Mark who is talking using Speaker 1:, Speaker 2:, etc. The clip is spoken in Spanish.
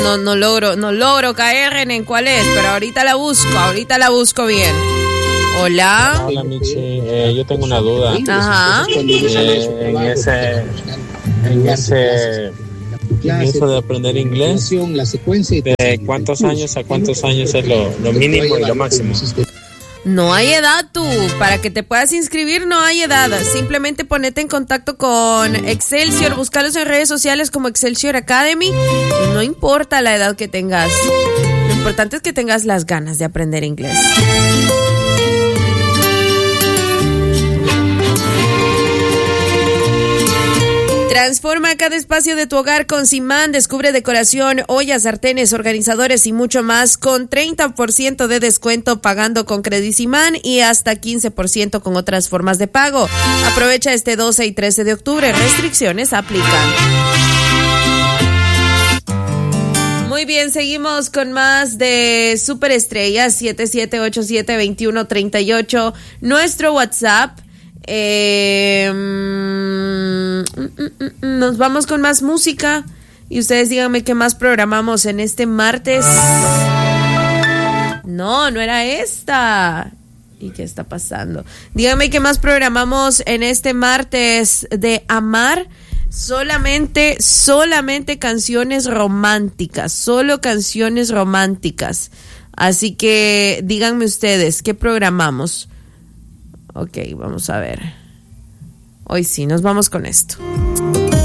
Speaker 1: No logro caer en cuál es, pero ahorita la busco bien. Hola.
Speaker 2: Hola, Michi. Yo tengo una duda.
Speaker 1: Ajá.
Speaker 2: En eso de aprender inglés, ¿de cuántos años a cuántos años es lo mínimo y lo máximo?
Speaker 1: No hay edad, tú. Para que te puedas inscribir no hay edad. Simplemente ponete en contacto con Excelsior. Búscalos en redes sociales como Excelsior Academy. No importa la edad que tengas. Lo importante es que tengas las ganas de aprender inglés. Transforma cada espacio de tu hogar con Simán. Descubre decoración, ollas, sartenes, organizadores y mucho más con 30% de descuento pagando con Credit Simán y hasta 15% con otras formas de pago. Aprovecha este 12 y 13 de octubre. Restricciones aplican. Muy bien, seguimos con más de Superestrellas 7787-2138. Nuestro WhatsApp. Nos vamos con más música y ustedes díganme qué más programamos en este martes. No era esta. ¿Y qué está pasando? Díganme qué más programamos en este martes de amar. Solamente canciones románticas, solo canciones románticas. Así que díganme ustedes qué programamos. Ok, vamos a ver. Hoy sí, nos vamos con esto.